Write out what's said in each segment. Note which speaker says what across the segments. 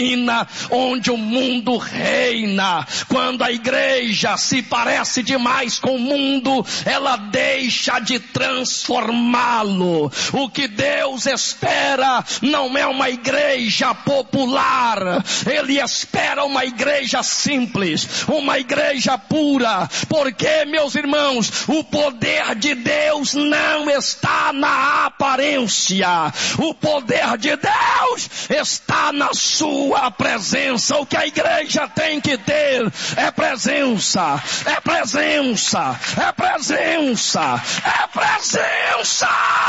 Speaker 1: onde o mundo reina. Quando a igreja se parece demais com o mundo, ela deixa de transformá-lo. O que Deus espera não é uma igreja popular, Ele espera uma igreja simples, uma igreja pura, porque, meus irmãos, o poder de Deus não está na aparência, o poder de Deus está na sua presença. O que a igreja tem que ter é presença, é presença, é presença, é presença.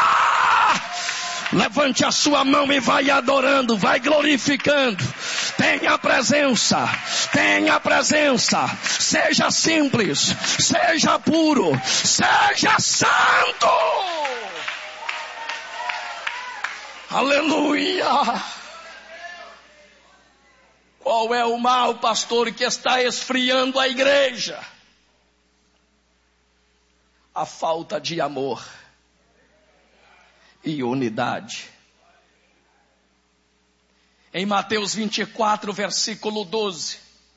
Speaker 1: Levante a sua mão e vai adorando, vai glorificando. Tenha presença, tenha presença. Seja simples, seja puro, seja santo. Aleluia. Qual é o mal, pastor, que está esfriando a igreja? A falta de amor e unidade. Em Mateus 24, versículo 12.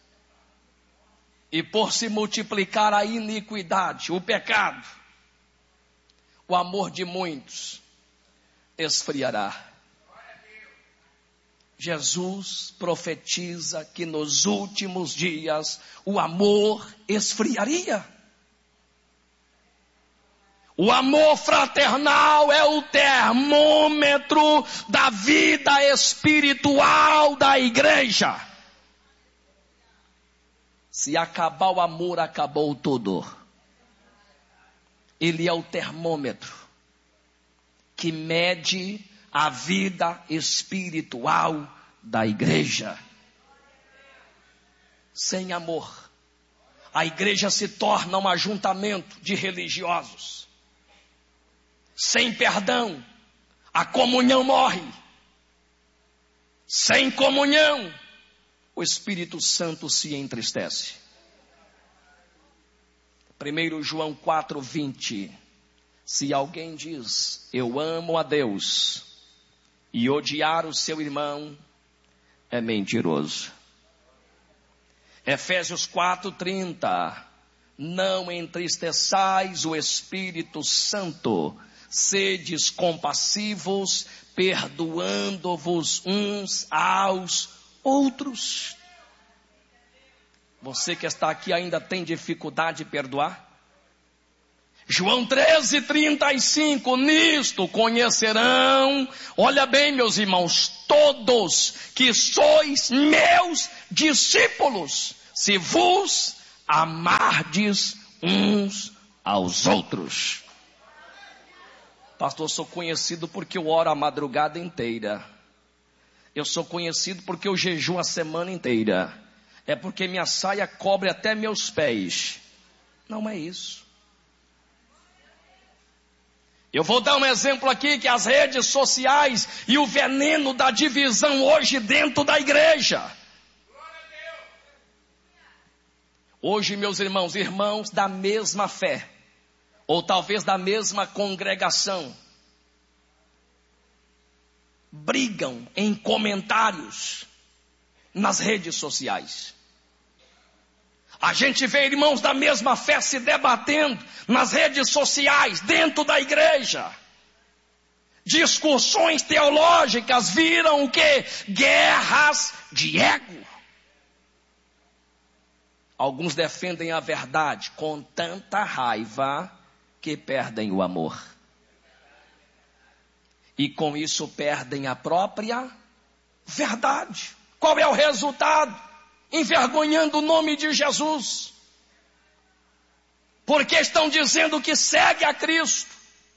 Speaker 1: E por se multiplicar a iniquidade, o pecado, o amor de muitos esfriará. Jesus profetiza que nos últimos dias o amor esfriaria. O amor fraternal é o termômetro da vida espiritual da igreja. Se acabar o amor, acabou tudo. Ele é o termômetro que mede a vida espiritual da igreja. Sem amor, a igreja se torna um ajuntamento de religiosos. Sem perdão, a comunhão morre. Sem comunhão, o Espírito Santo se entristece. 1 João 4:20. Se alguém diz, eu amo a Deus, e odiar o seu irmão, é mentiroso. Efésios 4:30. Não entristeçais o Espírito Santo, sedes compassivos, perdoando-vos uns aos outros. Você que está aqui ainda tem dificuldade de perdoar? João 13:35, nisto conhecerão, olha bem, meus irmãos, todos que sois meus discípulos, se vos amardes uns aos outros. Pastor, eu sou conhecido porque eu oro a madrugada inteira. Eu sou conhecido porque eu jejuo a semana inteira. É porque minha saia cobre até meus pés. Não é isso. Eu vou dar um exemplo aqui, que as redes sociais e o veneno da divisão hoje dentro da igreja. Hoje, meus irmãos da mesma fé, ou talvez da mesma congregação, brigam em comentários nas redes sociais. A gente vê irmãos da mesma fé se debatendo nas redes sociais, dentro da igreja. Discussões teológicas viram o quê? Guerras de ego. Alguns defendem a verdade com tanta raiva que perdem o amor. E com isso perdem a própria verdade. Qual é o resultado? Envergonhando o nome de Jesus. Porque estão dizendo que segue a Cristo.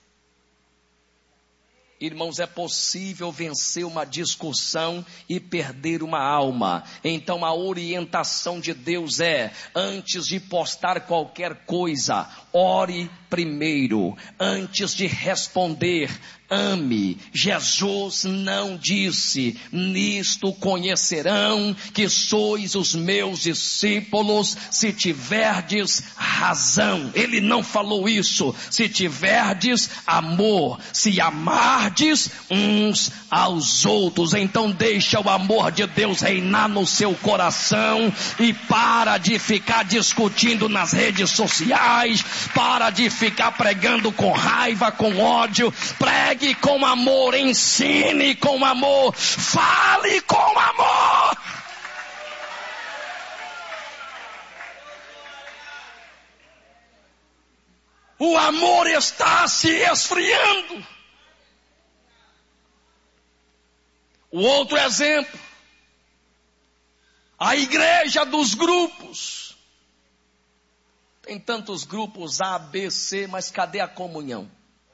Speaker 1: Irmãos, é possível vencer uma discussão e perder uma alma. Então a orientação de Deus é, antes de postar qualquer coisa, ore primeiro. Antes de responder, ame. Jesus não disse: nisto conhecerão que sois os meus discípulos, se tiverdes razão. Ele não falou isso. Se tiverdes amor, se amardes uns aos outros. Então deixa o amor de Deus reinar no seu coração e para de ficar discutindo nas redes sociais, para de ficar pregando com raiva, com ódio. Pregue com amor, ensine com amor, fale com amor. O amor está se esfriando. O outro exemplo, a igreja dos grupos. Tem tantos grupos A, B, C, mas cadê a comunhão?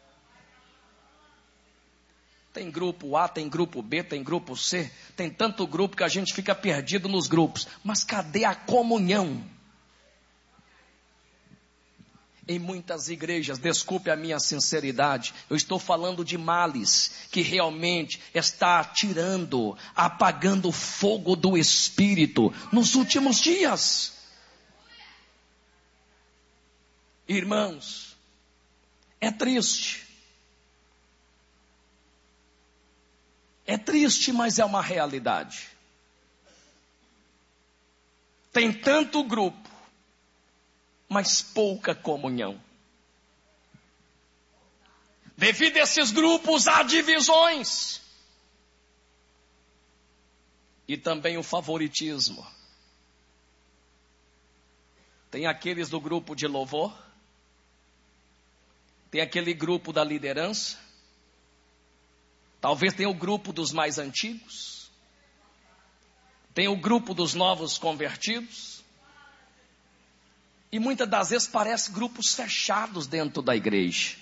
Speaker 1: Tem grupo A, tem grupo B, tem grupo C, tem tanto grupo que a gente fica perdido nos grupos. Mas cadê a comunhão? Em muitas igrejas, desculpe a minha sinceridade, eu estou falando de males que realmente está tirando, apagando o fogo do Espírito nos últimos dias. Irmãos, é triste. É triste, mas é uma realidade. Tem tanto grupo, mas pouca comunhão. Devido a esses grupos, há divisões. E também o favoritismo. Tem aqueles do grupo de louvor. Tem aquele grupo da liderança. Talvez tenha o grupo dos mais antigos. Tem o grupo dos novos convertidos. E muitas das vezes parece grupos fechados dentro da igreja.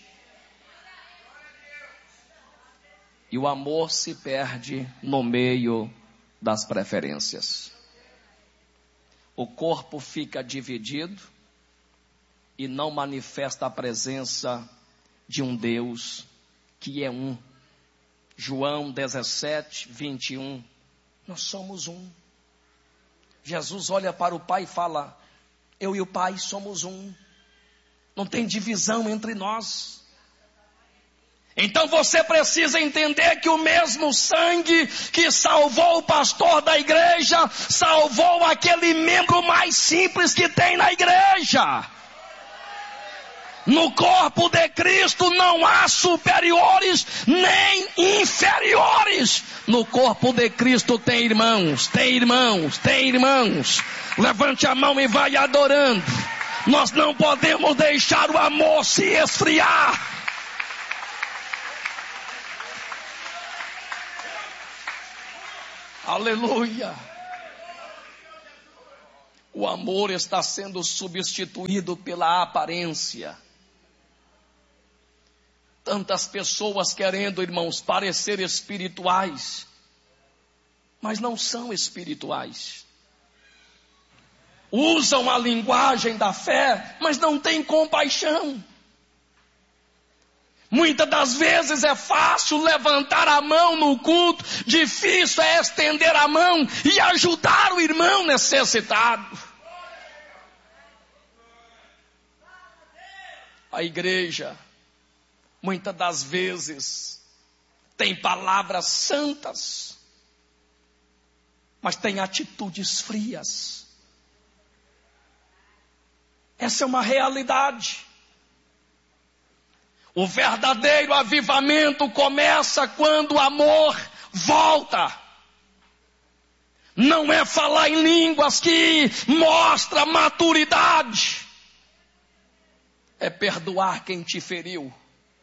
Speaker 1: E o amor se perde no meio das preferências. O corpo fica dividido e não manifesta a presença de um Deus que é um. João 17, 21. Nós somos um. Jesus olha para o Pai e fala: eu e o Pai somos um. Não tem divisão entre nós. Então você precisa entender que o mesmo sangue que salvou o pastor da igreja, salvou aquele membro mais simples que tem na igreja. No corpo de Cristo não há superiores nem inferiores. No corpo de Cristo tem irmãos, tem irmãos, tem irmãos. Levante a mão e vai adorando. Nós não podemos deixar o amor se esfriar. Aleluia. O amor está sendo substituído pela aparência. Tantas pessoas querendo, irmãos, parecer espirituais, mas não são espirituais. Usam a linguagem da fé, mas não têm compaixão. Muitas das vezes é fácil levantar a mão no culto, difícil é estender a mão e ajudar o irmão necessitado. A igreja, muitas das vezes, tem palavras santas, mas tem atitudes frias. Essa é uma realidade. O verdadeiro avivamento começa quando o amor volta. Não é falar em línguas que mostra maturidade. É perdoar quem te feriu.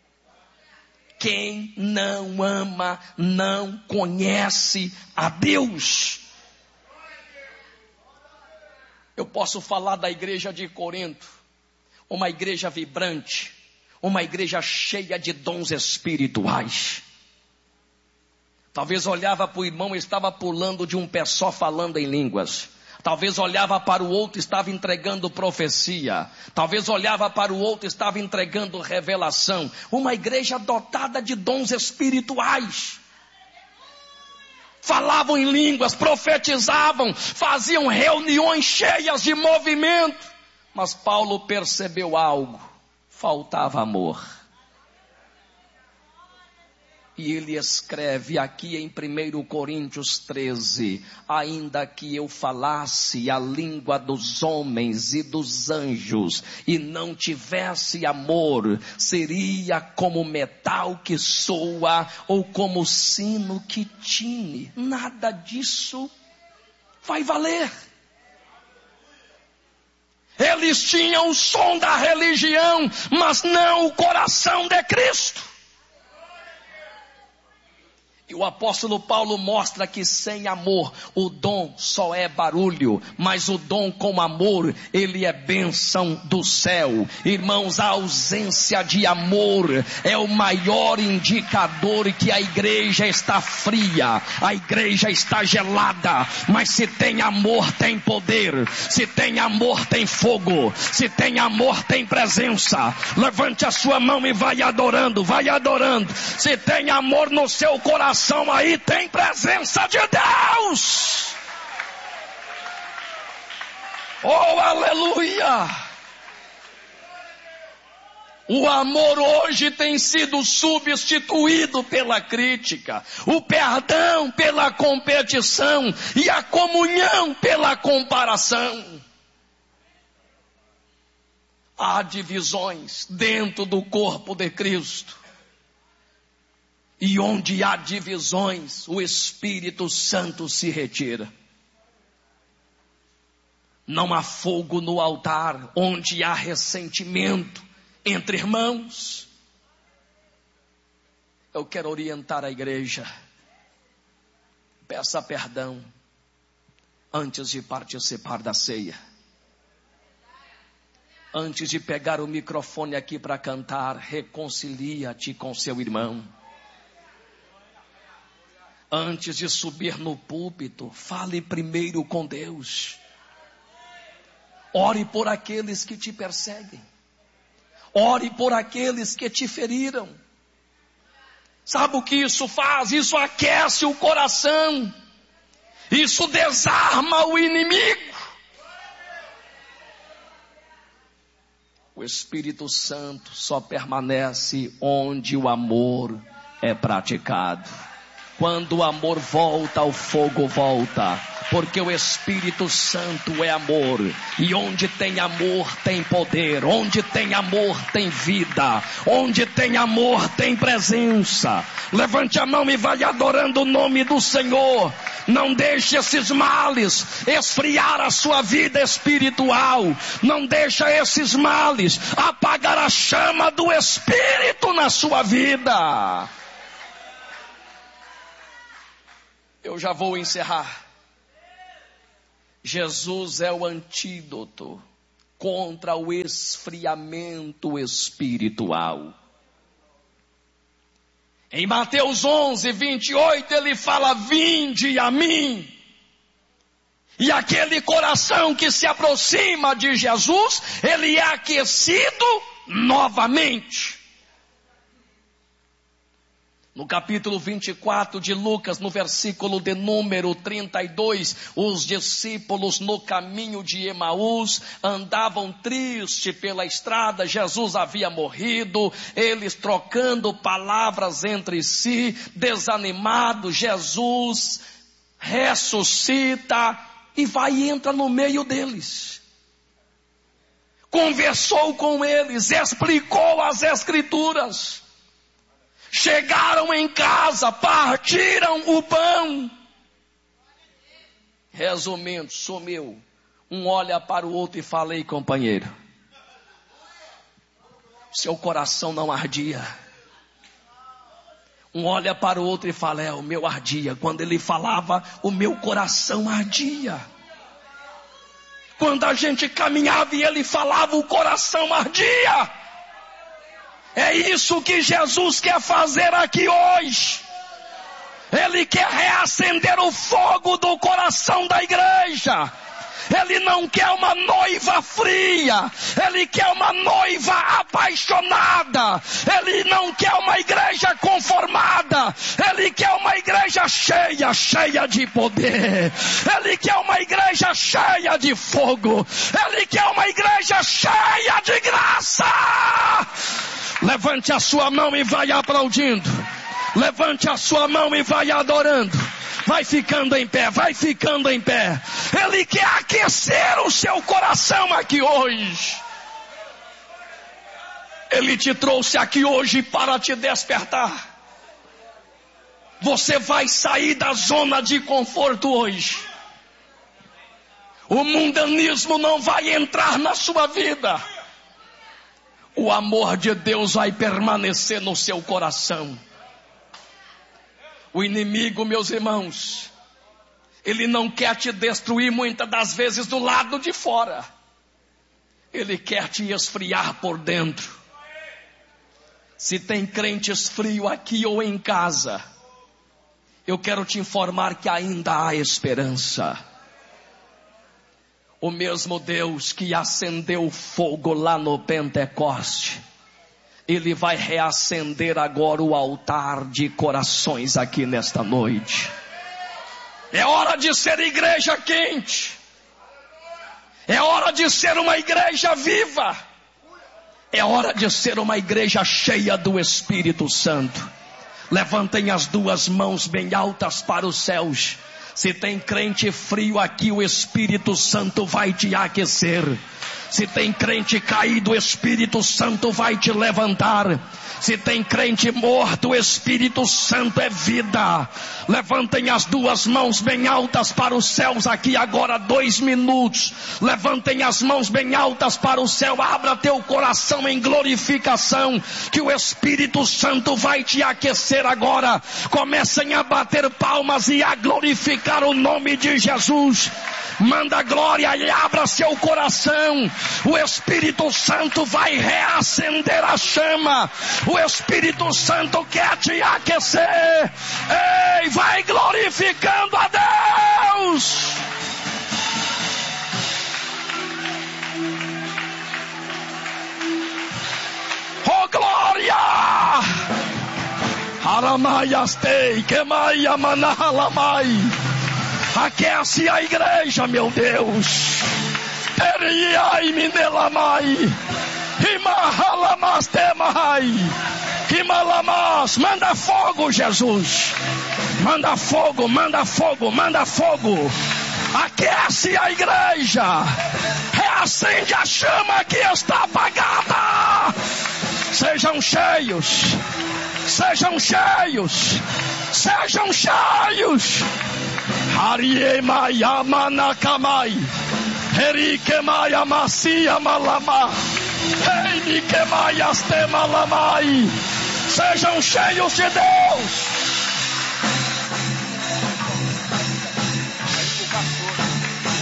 Speaker 1: Quem não ama, não conhece a Deus. Eu posso falar da igreja de Corinto, uma igreja vibrante, uma igreja cheia de dons espirituais. Talvez olhava para o irmão e estava pulando de um pé só falando em línguas. Talvez olhava para o outro e estava entregando profecia. Talvez olhava para o outro e estava entregando revelação. Uma igreja dotada de dons espirituais. Falavam em línguas, profetizavam, faziam reuniões cheias de movimento. Mas Paulo percebeu algo: faltava amor. E ele escreve aqui em 1 Coríntios 13, ainda que eu falasse a língua dos homens e dos anjos, e não tivesse amor, seria como metal que soa, ou como sino que tine. Nada disso vai valer. Eles tinham o som da religião, mas não o coração de Cristo. E o apóstolo Paulo mostra que sem amor o dom só é barulho, mas o dom com amor, ele é bênção do céu. Irmãos, a ausência de amor é o maior indicador que a igreja está fria, a igreja está gelada. Mas se tem amor, tem poder. Se tem amor, tem fogo. Se tem amor, tem presença. Levante a sua mão e vai adorando, vai adorando. Se tem amor no seu coração, aí tem presença de Deus. Oh, aleluia! O amor hoje tem sido substituído pela crítica, o perdão pela competição e a comunhão pela comparação. Há divisões dentro do corpo de Cristo. E onde há divisões, o Espírito Santo se retira. Não há fogo no altar onde há ressentimento entre irmãos. Eu quero orientar a igreja. Peça perdão antes de participar da ceia. Antes de pegar o microfone aqui para cantar, reconcilia-te com seu irmão. Antes de subir no púlpito, fale primeiro com Deus. Ore por aqueles que te perseguem. Ore por aqueles que te feriram. Sabe o que isso faz? Isso aquece o coração. Isso desarma o inimigo. O Espírito Santo só permanece onde o amor é praticado. Quando o amor volta, o fogo volta. Porque o Espírito Santo é amor. E onde tem amor, tem poder. Onde tem amor, tem vida. Onde tem amor, tem presença. Levante a mão e vai adorando o nome do Senhor. Não deixe esses males esfriar a sua vida espiritual. Não deixe esses males apagar a chama do Espírito na sua vida. Eu já vou encerrar. Jesus é o antídoto contra o esfriamento espiritual. Em Mateus 11, 28, ele fala: vinde a mim. E aquele coração que se aproxima de Jesus, ele é aquecido novamente. No capítulo 24 de Lucas, no versículo de número 32, os discípulos no caminho de Emaús andavam tristes pela estrada. Jesus havia morrido, eles trocando palavras entre si, desanimados. Jesus ressuscita e vai e entra no meio deles. Conversou com eles, explicou as Escrituras. Chegaram em casa, partiram o pão. Resumindo, sumiu. Um olha para o outro e fala: ei, companheiro, seu coração não ardia. Um olha para o outro e fala: o meu ardia. Quando ele falava, o meu coração ardia. Quando a gente caminhava e ele falava, o coração ardia. É isso que Jesus quer fazer aqui hoje. Ele quer reacender o fogo do coração da igreja. Ele não quer uma noiva fria. Ele quer uma noiva apaixonada. Ele não quer uma igreja conformada. Ele quer uma igreja cheia de poder. Ele quer uma igreja cheia de fogo. Ele quer uma igreja cheia de graça. Levante a sua mão e vai aplaudindo. Levante a sua mão e vai adorando. Vai ficando em pé, vai ficando em pé. Ele quer aquecer o seu coração aqui hoje. Ele te trouxe aqui hoje para te despertar. Você vai sair da zona de conforto hoje. O mundanismo não vai entrar na sua vida. O amor de Deus vai permanecer no seu coração. O inimigo, meus irmãos, ele não quer te destruir muitas das vezes do lado de fora. Ele quer te esfriar por dentro. Se tem crentes frio aqui ou em casa, eu quero te informar que ainda há esperança. O mesmo Deus que acendeu o fogo lá no Pentecoste, Ele vai reacender agora o altar de corações aqui nesta noite. É hora de ser igreja quente. É hora de ser uma igreja viva. É hora de ser uma igreja cheia do Espírito Santo. Levantem as duas mãos bem altas para os céus. Se tem crente frio aqui, o Espírito Santo vai te aquecer. Se tem crente caído, o Espírito Santo vai te levantar. Se tem crente morto, o Espírito Santo é vida. Levantem as duas mãos bem altas para os céus aqui agora, 2 minutos. Levantem as mãos bem altas para o céu. Abra teu coração em glorificação, que o Espírito Santo vai te aquecer agora. Comecem a bater palmas e a glorificar o nome de Jesus. Manda glória e abra seu coração. O Espírito Santo vai reacender a chama. O Espírito Santo quer te aquecer. Ei, vai glorificando a Deus. Oh glória! Aramaiastei, quemaia manahalamai. Aquece a igreja, meu Deus. Eriai minelamai. Imahalamastemai. Imalamas. Manda fogo, Jesus. Manda fogo, manda fogo, manda fogo. Aquece a igreja. Reacende a chama que está apagada. Sejam cheios. Sejam cheios. Sejam cheios. Ariemaya manakamai. Erikemaya masia malama. Einiquemaya stemalamai. Sejam cheios de Deus.